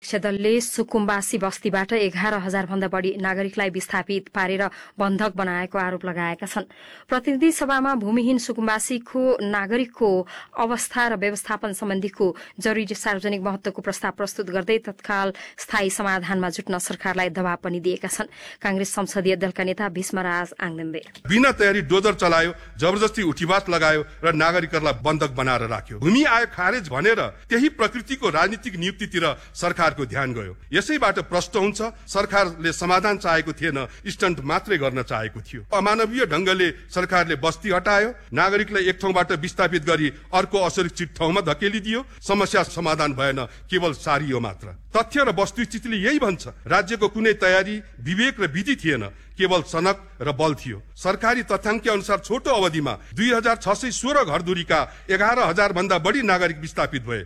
प्रतिपक्ष दलले सुकुम्बासी बस्तीबाट 11,000 भन्दा बढ़ी नागरिकलाई विस्थापित पारेर बन्धक बनाएको आरोप लगाएका छन्। प्रतिनिधि सभामा भूमिहीन सुकुम्बासीको नागरिकको अवस्था र व्यवस्थापन सम्बन्धीको जरूरी सार्वजनिक महत्वको प्रस्ताव प्रस्तुत गर्दै तत्काल स्थायी समाधानमा जुट्न सरकारलाई दबाव पनि दिएका छन्। कांग्रेस संसदीय दलका नेता भीष्मराज आङदेम्बे बिना तयारी डोजर चलायो, जबरजस्ती उठीवास लगायो र नागरिकहरूलाई बन्धक बनाएर राख्यो। भूमि आयोग खारेज भनेर त्यही प्रकृतिको राजनीतिक नियुक्तितिर सरकारको ध्यान गयो। यसैबाट प्रश्न हुन्छ, सरकारले समाधान चाहेको थिएन, स्टन्ट मात्रै गर्न चाहेको थियो। अमानवीय ढंगले सरकारले बस्ती हटायो, नागरिकलाई एक ठाउँबाट विस्थापित गरी अर्को असुरक्षित ठाउँमा धकेलिदियो। समस्या समाधान भएन, केवल सारियो मात्र। तथ्य र वस्तुस्थितिले यही भन्छ, राज्यको कुनै तयारी, विवेक र विधि थिएन, केवल सनक र बल थियो। सरकारी तथ्याङ्क अनुसार छोटो अवधिमा 2616 घरधुरीका 11,000 भन्दा बढ़ी नागरिक विस्थापित भए।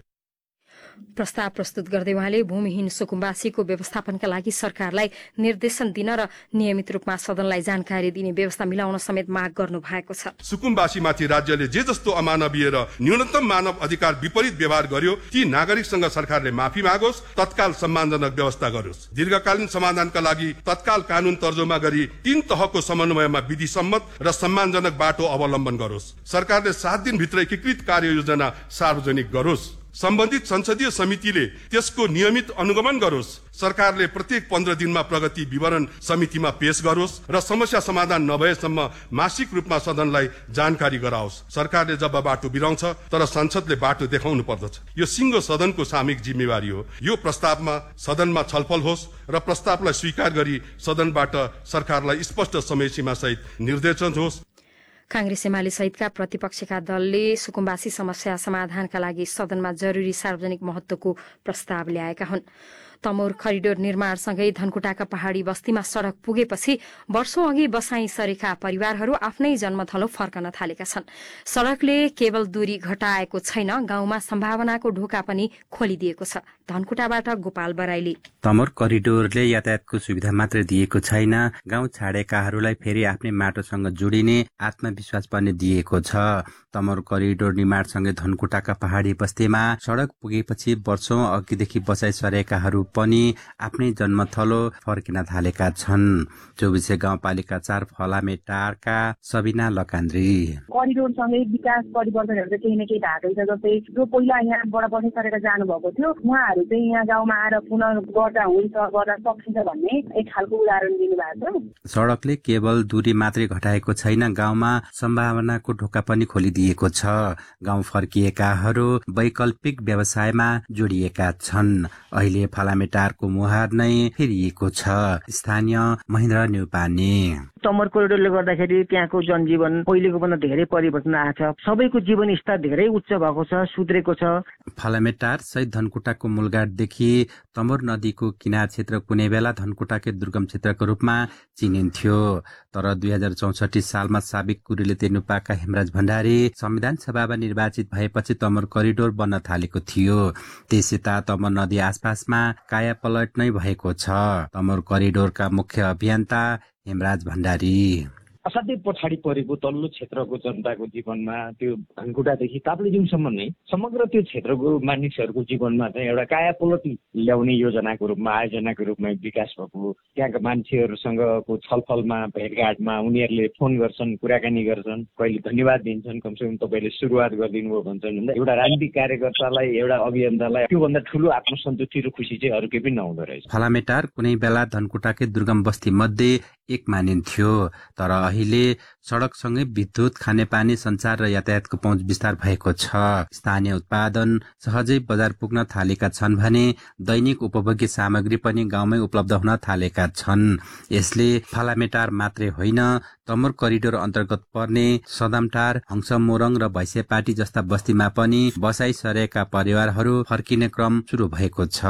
प्रस्ताव प्रस्तुत गर्दै उहाँले भूमिहीन सुकुम्बासीको व्यवस्थापनका लागि सरकारलाई निर्देशन दिन र नियमित रूपमा सदनलाई जानकारी दिने व्यवस्था मिलाउन समेत माग गर्नु भएको छ। सुकुम्बासीमाथि राज्यले जे जस्तो अमानवीय र न्यूनतम मानव अधिकार विपरीत व्यवहार गर्यो, ती नागरिकसँग सरकारले माफी मागोस्, तत्काल सम्मानजनक व्यवस्था गरोस्। दीर्घकालीन समाधानका लागि तत्काल कानून तर्जुमा गरी 3 तहको समन्वयमा विधि सम्मत र सम्मानजनक बाटो अवलम्बन गरोस्। सरकारले 7 दिनभित्र एकीकृत कार्ययोजना सार्वजनिक गरोस्। सम्बन्धित संसदीय समितिले त्यसको नियमित अनुगमन गरोस्। सरकारले प्रत्येक 15 दिनमा प्रगति विवरण समितिमा पेश गरोस् र समस्या समाधान नभएसम्म मासिक रूपमा सदनलाई जानकारी गराओस्। सरकारले जब बाटो बिराउँछ तर संसदले बाटो देखाउनु पर्दछ। यो सिंगो सदनको सामूहिक जिम्मेवारी हो। यो प्रस्तावमा सदनमा छलफल होस् र प्रस्तावलाई स्वीकार गरी सदनबाट सरकारलाई स्पष्ट समय सीमा सहित निर्देशन होस्। कांग्रेस एमाले सहितका प्रतिपक्षका दलले सुकुम्बासी समस्या समाधानका लागि सदनमा जरूरी सार्वजनिक महत्वको प्रस्ताव ल्याएका हुन्। तमोर करिडोर निर्माणसँगै धनकुटाका पहाड़ी बस्तीमा सड़क पुगेपछि वर्षौं अघि बसाई सरेका परिवारहरू आफ्नै जन्मथलो फर्कन थालेका छन्। सड़कले केवल दूरी घटाएको छैन, गाउँमा सम्भावनाको ढोका पनि खोलिदिएको छ। धनकुटाबाट गोपाल बराइली। तमोर करिडोरले यातायातको सुविधा मात्र दिएको छैन, गाउँ छाडेकाहरूलाई फेरि आफ्नै माटोसँग जोडिने आत्मविश्वास पनि दिएको छ। तमोर करिडोर निर्माणसँगै धनकुटाका पहाड़ी बस्तीमा सड़क पुगेपछि वर्षौं अघिदेखि बसाई सरेकाहरू पनि आफ्नै जन्मथलो फर्किन थालेका छन्। चौबिसे गाउँपालिका 4 फलामे टारका सबिना लकान्द्री। करिडोरसँगै विकास परिवर्तनहरू चाहिँ केही न केही भएको छ। जस्तै जो पहिला यहाँबाट बसाइ सरेर जानुभएको थियो, उहाँहरू चाहिँ यहाँ गाउँमा आएर पुनः गर्दा हुन्छ, गर्न सकिन्छ भन्ने एक खालको उदाहरण दिनुभएको छ। सड़कले केवल दूरी मात्रै घटाएको छैन, गाउँमा सम्भावनाको ढोका पनि खोलिदिएको छ। गाउँ फर्किएकाहरू वैकल्पिक व्यवसायमा जोडिएका छन्। अहिले फलामेटारको मुहार नै फेरिएको छ। स्थानीय महेन्द्र न्युपाने। तमोर कोरिडोरले गर्दाखेरि त्यहाँको जनजीवन पहिलेको भन्दा धेरै परिवर्तन आएको छ। सबैको जीवन स्तर धेरै उच्च भएको छ, सुध्रेको छ। फलामेटार सहित धनकुटाको मूलघाटदेखि तमोर नदीको किनार क्षेत्र कुनै बेला धनकुटाकै दुर्गम क्षेत्रको रूपमा चिनिन्थ्यो। तर 2064 सालमा साबिक कुरेली तेनुपाका हेमराज भण्डारी संविधान सभामा निर्वाचित भएपछि तमोर करिडोर बन्न थालेको थियो। त्यसयता तमोर नदी आसपासमा कायापलट नै भएको छ। तमोर करिडोरका मुख्य अभियन्ता हेमराज भण्डारी। असाध्यै पछाडि परेको तल्लो क्षेत्रको जनताको जीवनमा त्यो धनकुटादेखि ताप्लेजुङसम्म नै समग्र त्यो क्षेत्रको मानिसहरूको जीवनमा चाहिँ एउटा कायापलट ल्याउने योजनाको रूपमा, आयोजनाको रूपमा विकास भएको। त्यहाँका मान्छेहरूसँगको छलफलमा, भेटघाटमा उनीहरूले फोन गर्छन्, कुराकानी गर्छन्, कहिले धन्यवाद दिन्छन्, कमसेकम तपाईँले सुरुवात गरिदिनु भयो भन्छन्। भन्दा एउटा राजनीतिक कार्यकर्तालाई, एउटा अभियन्तालाई त्योभन्दा ठुलो आत्मसन्तुष्टि र खुसी चाहिँ अरू केही पनि नहुँदो रहेछ। फलामेटार कुनै बेला धनकुटाकै दुर्गम बस्ती मध्ये एक मानिन्थ्यो। तर अहिले सड़कसँगै विद्युत, खानेपानी, संचार र यातायातको पहुँच विस्तार भएको छ। स्थानीय उत्पादन सहजै बजार पुग्न थालेका छन् भने दैनिक उपभोग्य सामग्री पनि गाउँमै उपलब्ध हुन थालेका छन्। यसले फलामेटार मात्रै होइन, तमोर करिडोर अन्तर्गत पर्ने सदामटार, हंसमोरङ र भैसेपाटी जस्ता बस्तीमा पनि बसाई सरेका परिवारहरू फर्किने क्रम सुरु भएको छ।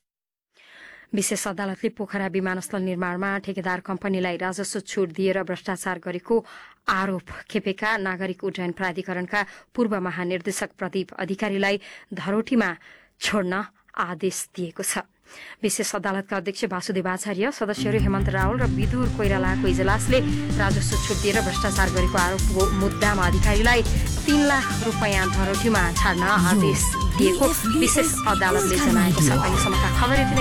विशेष अदालतले पोखरा विमानस्थल निर्माणमा ठेकेदार कम्पनीलाई राजस्व छुट दिएर भ्रष्टाचार गरेको आरोप खेपेका नागरिक उड्डयन प्राधिकरणका पूर्व महानिर्देशक प्रदीप अधिकारीलाई धरोटीमा छोड्न आदेश दिएको छ। विशेष अदालतका अध्यक्ष वासुदेव आचार्य, सदस्यहरू हेमन्त रावल र विदुर कोइरालाको इजलासले राजस्व छुट दिएर भ्रष्टाचार गरेको आरोपको मुद्दामा अधिकारीलाई 3 लाख रुपियाँ धरोटीमा छाड्न आदेश दिएको विशेष अदालतले जनाएको छ। अहिलेसम्मका खबर